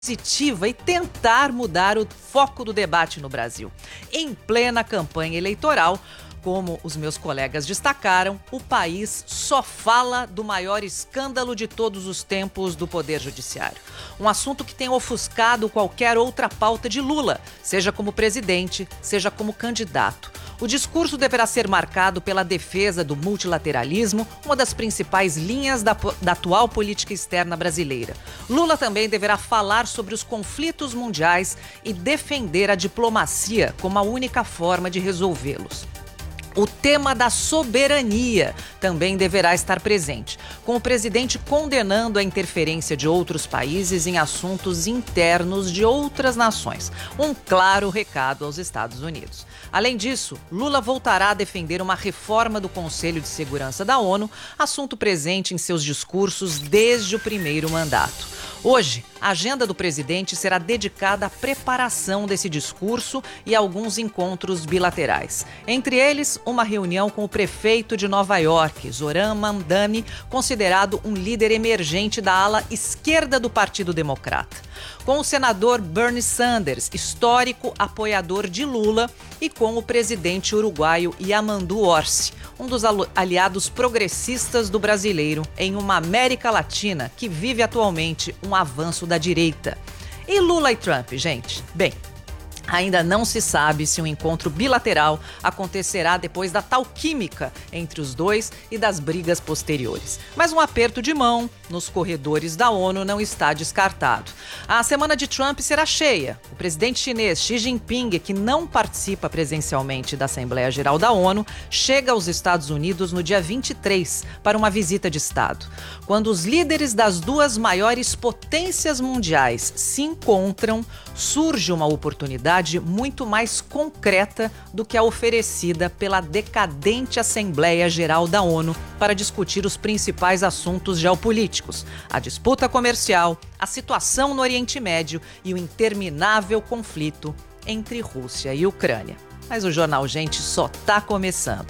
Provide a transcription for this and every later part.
positiva e tentar mudar o foco do debate no Brasil. Em plena campanha eleitoral, como os meus colegas destacaram, o país só fala do maior escândalo de todos os tempos do Poder Judiciário. Um assunto que tem ofuscado qualquer outra pauta de Lula, seja como presidente, seja como candidato. O discurso deverá ser marcado pela defesa do multilateralismo, uma das principais linhas da atual política externa brasileira. Lula também deverá falar sobre os conflitos mundiais e defender a diplomacia como a única forma de resolvê-los. O tema da soberania também deverá estar presente, com o presidente condenando a interferência de outros países em assuntos internos de outras nações. Um claro recado aos Estados Unidos. Além disso, Lula voltará a defender uma reforma do Conselho de Segurança da ONU, assunto presente em seus discursos desde o primeiro mandato. Hoje, a agenda do presidente será dedicada à preparação desse discurso e a alguns encontros bilaterais. Entre eles, uma reunião com o prefeito de Nova York, Zoran Mamdani, considerado um líder emergente da ala esquerda do Partido Democrata. Com o senador Bernie Sanders, histórico apoiador de Lula, e com o presidente uruguaio Yamandu Orsi, um dos aliados progressistas do brasileiro em uma América Latina que vive atualmente um avanço da direita. E Lula e Trump, gente? Bem, ainda não se sabe se um encontro bilateral acontecerá depois da tal química entre os dois e das brigas posteriores. Mas um aperto de mão nos corredores da ONU não está descartado. A semana de Trump será cheia. O presidente chinês Xi Jinping, que não participa presencialmente da Assembleia Geral da ONU, chega aos Estados Unidos no dia 23 para uma visita de Estado. Quando os líderes das duas maiores potências mundiais se encontram, surge uma oportunidade muito mais concreta do que a oferecida pela decadente Assembleia Geral da ONU para discutir os principais assuntos geopolíticos: a disputa comercial, a situação no Oriente Médio e o interminável conflito entre Rússia e Ucrânia. Mas o Jornal Gente só está começando.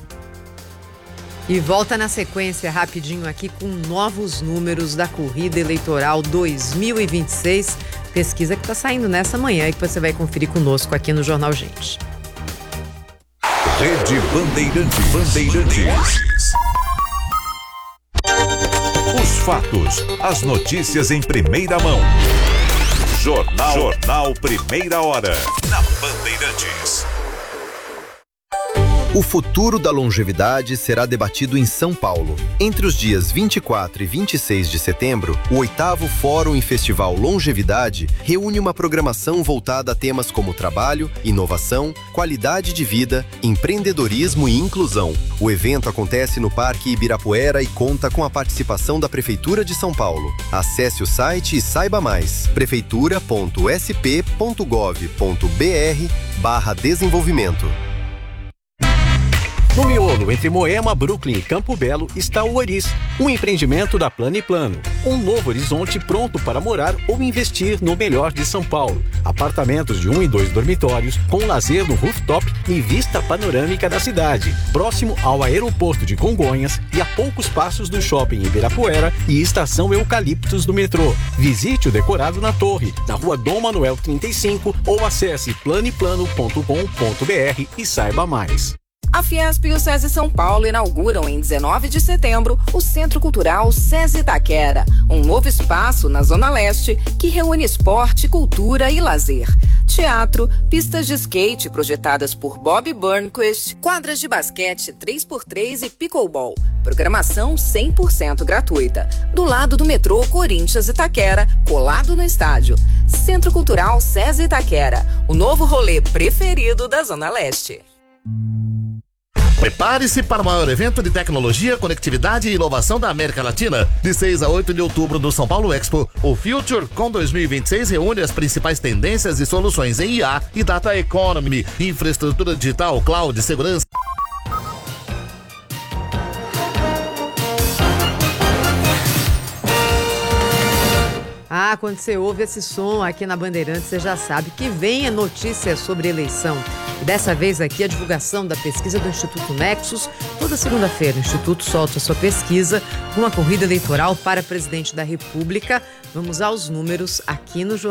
E volta na sequência rapidinho aqui com novos números da corrida eleitoral 2026. Pesquisa que está saindo nessa manhã e que você vai conferir conosco aqui no Jornal Gente. Rede Bandeirantes. Os fatos, as notícias em primeira mão. Jornal Primeira Hora, na Bandeirantes. O futuro da longevidade será debatido em São Paulo. Entre os dias 24 e 26 de setembro, o 8º Fórum e Festival Longevidade reúne uma programação voltada a temas como trabalho, inovação, qualidade de vida, empreendedorismo e inclusão. O evento acontece no Parque Ibirapuera e conta com a participação da Prefeitura de São Paulo. Acesse o site e saiba mais: prefeitura.sp.gov.br/desenvolvimento. No miolo entre Moema, Brooklyn e Campo Belo está o Oris, um empreendimento da Plano e Plano. Um novo horizonte pronto para morar ou investir no melhor de São Paulo. Apartamentos de 1 e 2 dormitórios, com lazer no rooftop e vista panorâmica da cidade. Próximo ao aeroporto de Congonhas e a poucos passos do shopping Ibirapuera e estação Eucaliptos do metrô. Visite o decorado na Torre, na rua Dom Manuel 35 ou acesse planeplano.com.br e saiba mais. A Fiesp e o SESI São Paulo inauguram em 19 de setembro o Centro Cultural SESI Itaquera, um novo espaço na Zona Leste que reúne esporte, cultura e lazer. Teatro, pistas de skate projetadas por Bob Burnquist, quadras de basquete 3x3 e pickleball. Programação 100% gratuita. Do lado do metrô Corinthians Itaquera, colado no estádio. Centro Cultural SESI Itaquera, o novo rolê preferido da Zona Leste. Prepare-se para o maior evento de tecnologia, conectividade e inovação da América Latina. De 6 a 8 de outubro no São Paulo Expo, o FutureCon 2026 reúne as principais tendências e soluções em IA e Data Economy, infraestrutura digital, cloud, segurança. Quando você ouve esse som aqui na Bandeirantes, você já sabe que vem a notícia sobre eleição. Dessa vez aqui a divulgação da pesquisa do Instituto Nexus. Toda segunda-feira o Instituto solta a sua pesquisa com uma corrida eleitoral para presidente da República. Vamos aos números aqui no Jornal